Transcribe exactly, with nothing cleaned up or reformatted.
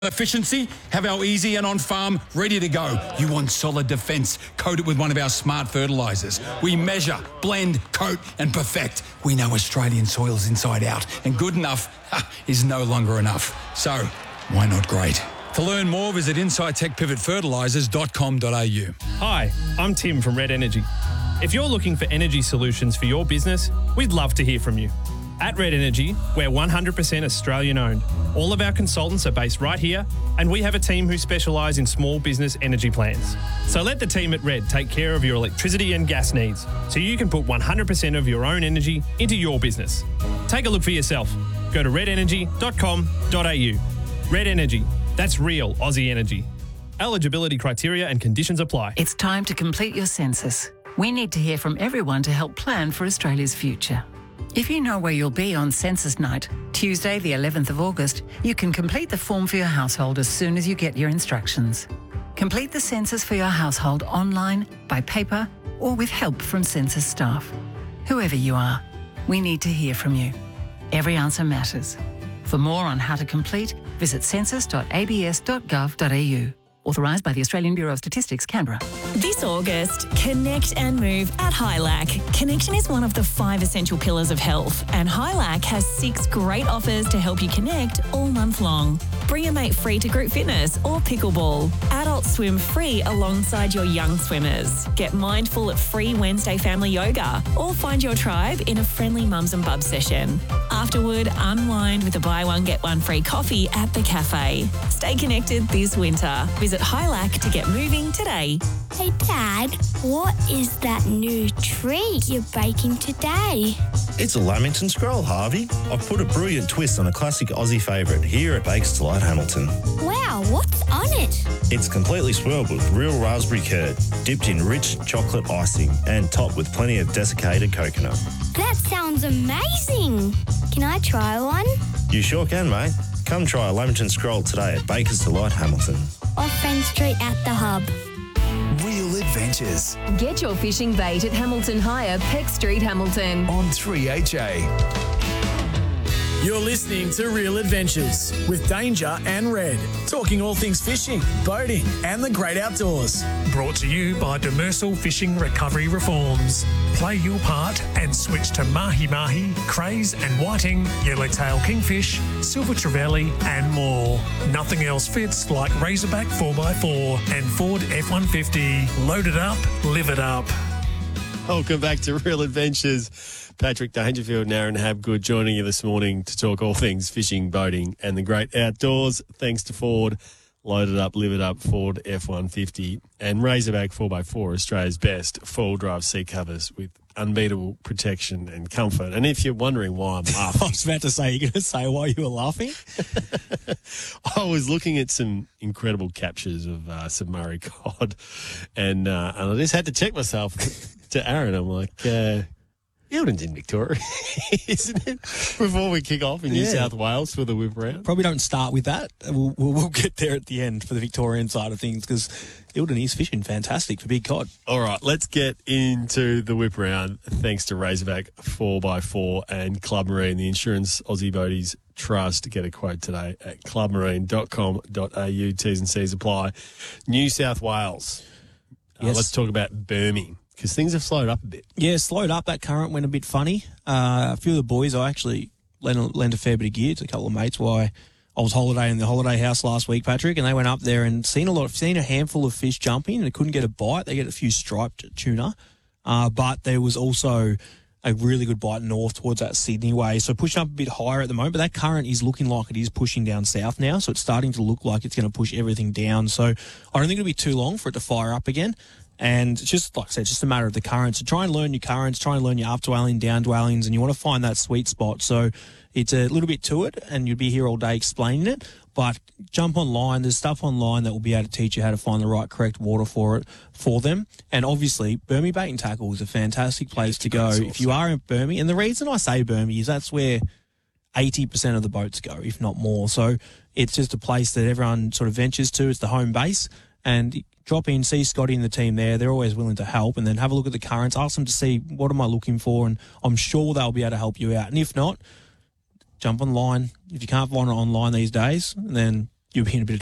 Efficiency, have our easy and on-farm ready to go. You want solid defence, coat it with one of our smart fertilisers. We measure, blend, coat and perfect. We know Australian soils inside out, and good enough ha, is no longer enough. So, why not great? To learn more, visit inside tech pivot fertilisers dot com dot a u. Hi, I'm Tim from Red Energy. If you're looking for energy solutions for your business, we'd love to hear from you. At Red Energy, we're one hundred percent Australian owned. All of our consultants are based right here, and we have a team who specialise in small business energy plans. So let the team at Red take care of your electricity and gas needs, so you can put one hundred percent of your own energy into your business. Take a look for yourself. Go to red energy dot com dot a u. Red Energy, that's real Aussie energy. Eligibility criteria and conditions apply. It's time to complete your census. We need to hear from everyone to help plan for Australia's future. If you know where you'll be on census night, Tuesday the eleventh of August, you can complete the form for your household as soon as you get your instructions. Complete the census for your household online, by paper, or with help from census staff. Whoever you are, we need to hear from you. Every answer matters. For more on how to complete, visit census dot a b s dot gov dot a u. Authorised by the Australian Bureau of Statistics, Canberra. This August, connect and move at Hilac. Connection is one of the five essential pillars of health, and Hilac has six great offers to help you connect all month long. Bring a mate free to group fitness or pickleball. Adults swim free alongside your young swimmers. Get mindful at free Wednesday family yoga, or find your tribe in a friendly mums and bubs session. Afterward, unwind with a buy one get one free coffee at the cafe. Stay connected this winter. Visit Hilac to get moving today. Hey Dad, what is that new treat you're baking today? It's a Lamington Scroll, Harvey. I've put a brilliant twist on a classic Aussie favourite here at Bakers Delight Hamilton. Wow, what's on it? It's completely swirled with real raspberry curd, dipped in rich chocolate icing and topped with plenty of desiccated coconut. That sounds amazing. Can I try one? You sure can, mate. Come try a Lamington Scroll today at Bakers Delight Hamilton. Off Friend Street at the Hub. Real Adventures. Get your fishing bait at Hamilton Hire, Peck Street, Hamilton. On three H A. You're listening to Real Adventures with Danger and Red, talking all things fishing, boating and the great outdoors. Brought to you by Demersal Fishing Recovery Reforms. Play your part and switch to mahi-mahi, craze and whiting, yellowtail kingfish, silver trevally and more. Nothing else fits like Razorback four by four and Ford F one fifty. Load it up, live it up. Welcome back to Real Adventures. Patrick Dangerfield and Aaron Habgood joining you this morning to talk all things fishing, boating and the great outdoors. Thanks to Ford. Load it up, live it up, Ford F one fifty and Razorback four by four, Australia's best four-wheel drive seat covers with unbeatable protection and comfort. And if you're wondering why I'm laughing... I was about to say, you're going to say why you were laughing? I was looking at some incredible captures of uh, some Murray cod and, uh, and I just had to check myself to Aaron. I'm like... Uh, Eildon's in Victoria, isn't it? Before we kick off in New yeah. South Wales for the whip round. Probably don't start with that. We'll, we'll, we'll get there at the end for the Victorian side of things because Eildon is fishing fantastic for big cod. All right, let's get into the whip round thanks to Razorback four by four and Club Marine, the Insurance Aussie Boaties Trust. Get a quote today at club marine dot com dot a u. T's and C's apply. New South Wales. Uh, yes. Let's talk about Burmie. Because things have slowed up a bit. Yeah, slowed up. That current went a bit funny. Uh, a few of the boys, I actually lent a, lent a fair bit of gear to a couple of mates while I, I was holidaying in the holiday house last week, Patrick, and they went up there and seen a lot, seen a handful of fish jumping and they couldn't get a bite. They get a few striped tuna, uh, but there was also a really good bite north towards that Sydney way. So pushing up a bit higher at the moment, but that current is looking like it is pushing down south now. So it's starting to look like it's going to push everything down. So I don't think it'll be too long for it to fire up again. And it's just, like I said, it's just a matter of the currents. So try and learn your currents, try and learn your updwelling, downdwellings, and you want to find that sweet spot. So it's a little bit to it, and you'd be here all day explaining it. But jump online. There's stuff online that will be able to teach you how to find the right, correct water for it, for them. And obviously, Burmie Bait and Tackle is a fantastic place to go if you are in Burmie. And the reason I say Burmie is that's where eighty percent of the boats go, if not more. So it's just a place that everyone sort of ventures to. It's the home base. And drop in, see Scotty and the team there. They're always willing to help. And then have a look at the currents. Ask them to see what am I looking for. And I'm sure they'll be able to help you out. And if not, jump online. If you can't find it online these days, then you'll be in a bit of